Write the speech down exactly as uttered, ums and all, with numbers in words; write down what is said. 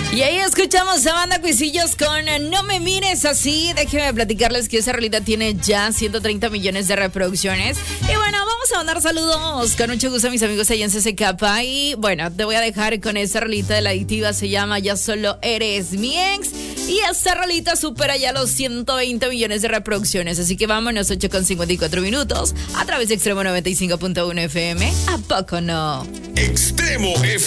Y ahí escuchamos a Banda Cuisillos con No Me Mires Así. Déjenme platicarles que esa rolita tiene ya ciento treinta millones de reproducciones. Y bueno, vamos a mandar saludos con mucho gusto a mis amigos allá en C C K. Y bueno, te voy a dejar con esa rolita de La Adictiva. Se llama Ya Solo Eres Mi Ex. Y esta rolita supera ya los ciento veinte millones de reproducciones. Así que vámonos, ocho con cincuenta y cuatro minutos a través de Extremo noventa y cinco punto uno F M. ¿A poco no? Extremo F M.